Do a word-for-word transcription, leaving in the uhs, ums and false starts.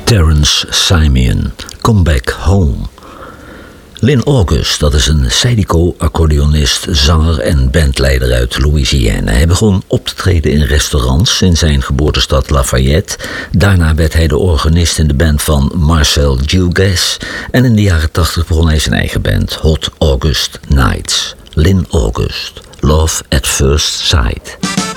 Terence Simeon, Come Back Home. Lynn August, dat is een Zydeco-accordeonist, zanger en bandleider uit Louisiana. Hij begon op te treden in restaurants in zijn geboortestad Lafayette. Daarna werd hij de organist in de band van Marcel Dugas. En in de jaren tachtig begon hij zijn eigen band, Hot August Nights. Lynn August, Love at First Sight.